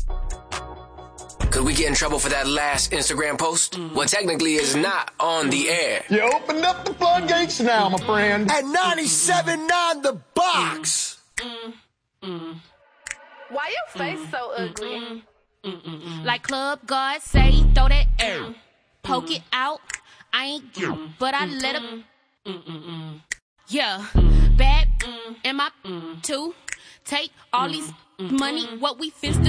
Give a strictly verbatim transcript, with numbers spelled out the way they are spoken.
Could we get in trouble for that last Instagram post? Well, technically, it's not on the air. You opened up the floodgates now, my friend. At ninety-seven point nine The Box. Why your face so ugly? Like Club God say, throw that air. Poke it out. I ain't give, but I let him. Yeah, bad in my two. Take all these money, what we finna